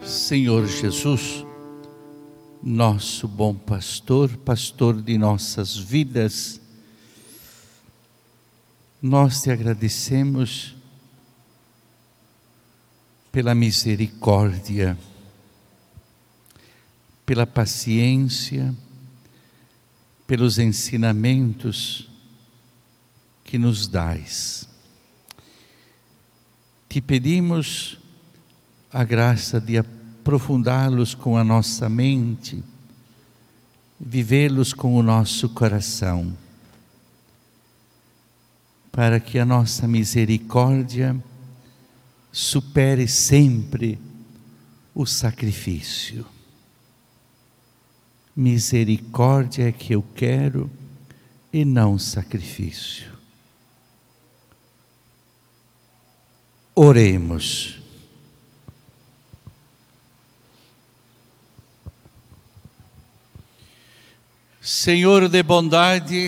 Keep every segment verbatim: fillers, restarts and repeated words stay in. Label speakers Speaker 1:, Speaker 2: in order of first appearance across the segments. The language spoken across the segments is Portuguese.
Speaker 1: Senhor Jesus, nosso bom pastor, pastor de nossas vidas, nós te agradecemos pela misericórdia, pela paciência, pelos ensinamentos que nos dais. Te pedimos a graça de aprofundá-los com a nossa mente, vivê-los com o nosso coração, para que a nossa misericórdia supere sempre o sacrifício. Misericórdia é que eu quero e não sacrifício. Oremos. Senhor de bondade,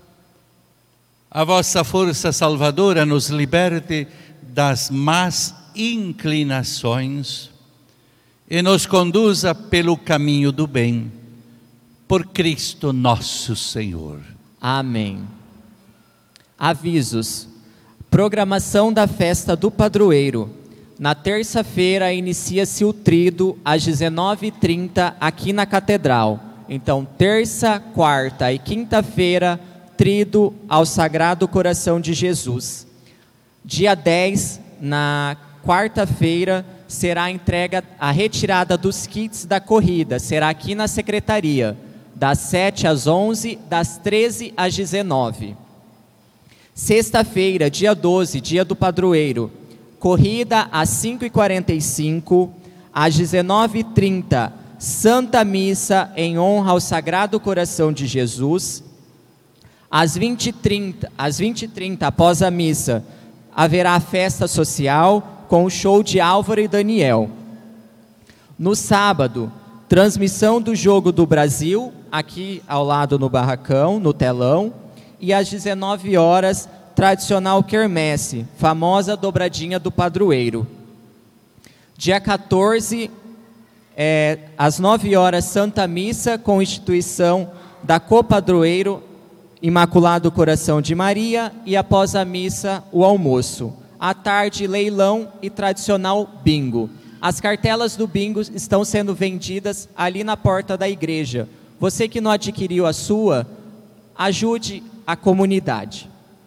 Speaker 1: a vossa força salvadora nos liberte das más inclinações e nos conduza pelo caminho do bem, por Cristo nosso Senhor.
Speaker 2: Amém. Avisos. Programação da festa do padroeiro. Na terça-feira inicia-se o tríduo às dezenove e trinta aqui na Catedral. Então, terça, quarta e quinta-feira, tríduo ao Sagrado Coração de Jesus. Dia dez, na quarta-feira, será entrega a retirada dos kits da corrida. Será aqui na secretaria, das sete às onze, das treze às dezenove. Sexta-feira, dia doze, dia do padroeiro, corrida às cinco e quarenta e cinco, às dezenove e trinta, Santa Missa em honra ao Sagrado Coração de Jesus. Às vinte e trinta, às vinte e trinta, após a missa, haverá a festa social com o show de Álvaro e Daniel. No sábado, transmissão do Jogo do Brasil, aqui ao lado no barracão, no telão. E às dezenove horas, tradicional quermesse, famosa dobradinha do padroeiro. Dia quatorze, é, às nove horas, Santa Missa, com instituição da Copadroeiro Imaculado Coração de Maria, e após a missa, o almoço. À tarde, leilão e tradicional bingo. As cartelas do bingo estão sendo vendidas ali na porta da igreja. Você que não adquiriu a sua, ajude a comunidade.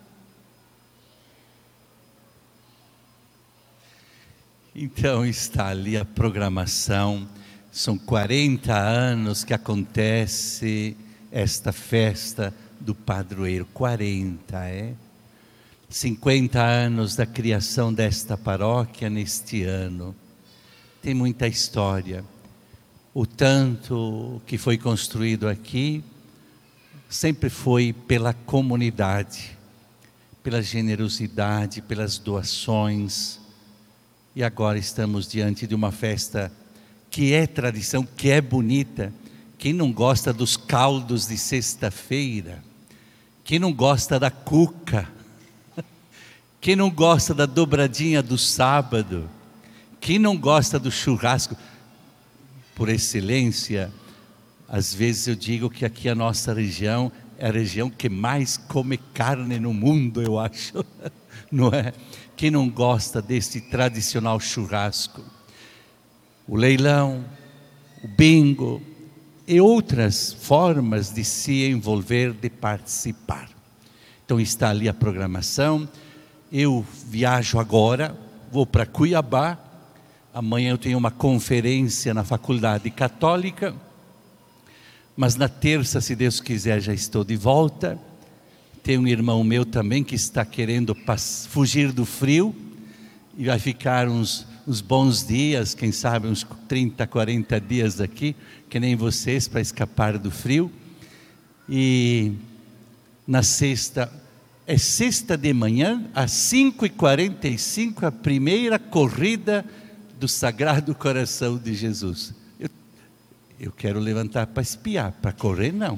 Speaker 1: Então está ali a programação. São quarenta anos que acontece esta festa do padroeiro. quarenta, é? cinquenta anos da criação desta paróquia neste ano. Tem muita história. O tanto que foi construído aqui sempre foi pela comunidade, pela generosidade, pelas doações. E agora estamos diante de uma festa que é tradição, que é bonita. Quem não gosta dos caldos de sexta-feira? Quem não gosta da cuca? Quem não gosta da dobradinha do sábado? Quem não gosta do churrasco? Por excelência, às vezes eu digo que aqui a nossa região é a região que mais come carne no mundo, eu acho, não é? Quem não gosta desse tradicional churrasco? O leilão, o bingo e outras formas de se envolver, de participar. Então está ali a programação. Eu viajo agora, vou para Cuiabá. Amanhã eu tenho uma conferência na Faculdade Católica. Mas na terça, se Deus quiser, já estou de volta. Tem um irmão meu também que está querendo fugir do frio e vai ficar uns, uns bons dias, quem sabe uns trinta, quarenta dias aqui, que nem vocês, para escapar do frio. E na sexta, é sexta de manhã, às cinco e quarenta e cinco, a primeira corrida do Sagrado Coração de Jesus. Eu, eu quero levantar para espiar, para correr não.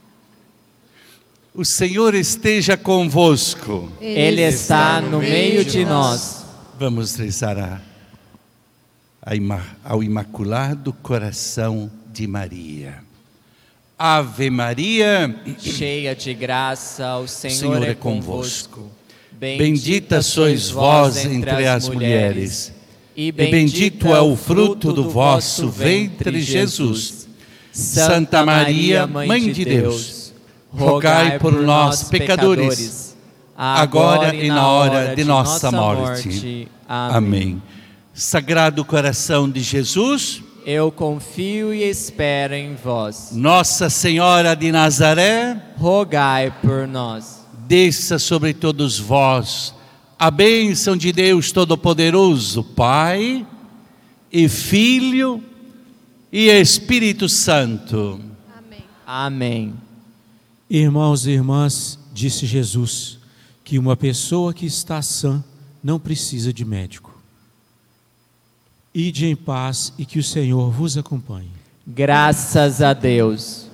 Speaker 1: O Senhor esteja convosco.
Speaker 2: Ele está no meio de nós.
Speaker 1: Vamos rezar a, ao Imaculado Coração de Maria. Ave Maria,
Speaker 2: cheia de graça, o Senhor,
Speaker 1: Senhor
Speaker 2: é
Speaker 1: é convosco.
Speaker 2: convosco.
Speaker 1: Bendita sois vós entre as mulheres, e bendito é o fruto do vosso ventre, Jesus. Santa Maria, Mãe de Deus, rogai por nós, pecadores, agora e na hora de nossa morte. Amém. Sagrado Coração de Jesus,
Speaker 2: eu confio e espero em vós.
Speaker 1: Nossa Senhora de Nazaré,
Speaker 2: rogai por nós.
Speaker 1: Desça sobre todos vós a bênção de Deus Todo-Poderoso, Pai e Filho e Espírito Santo.
Speaker 2: Amém. Amém.
Speaker 3: Irmãos e irmãs, disse Jesus, que uma pessoa que está sã não precisa de médico. Ide em paz e que o Senhor vos acompanhe.
Speaker 2: Graças a Deus.